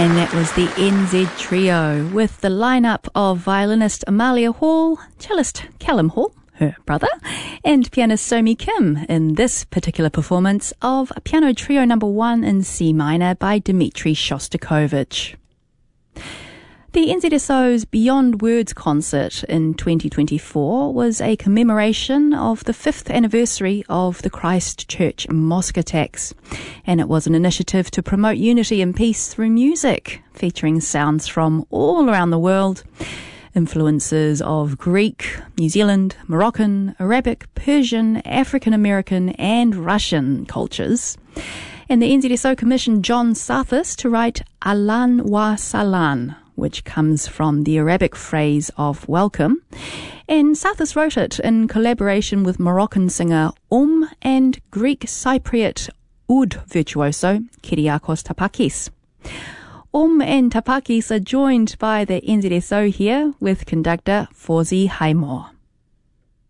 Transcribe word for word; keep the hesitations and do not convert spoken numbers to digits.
And that was the N Z Trio with the lineup of violinist Amalia Hall, cellist Callum Hall, her brother, and pianist Somi Kim in this particular performance of Piano Trio Number One in C minor by Dmitri Shostakovich. The N Z S O's Beyond Words concert in twenty twenty-four was a commemoration of the fifth anniversary of the Christchurch mosque attacks, and it was an initiative to promote unity and peace through music, featuring sounds from all around the world, influences of Greek, New Zealand, Moroccan, Arabic, Persian, African American and Russian cultures. And the N Z S O commissioned John Sarthis to write Ahlan wa Sahlan, which comes from the Arabic phrase of welcome. And Sarthis wrote it in collaboration with Moroccan singer Um and Greek Cypriot oud virtuoso Kyriakos Tapakis. Um and Tapakis are joined by the N Z S O here with conductor Fawzi Haimor.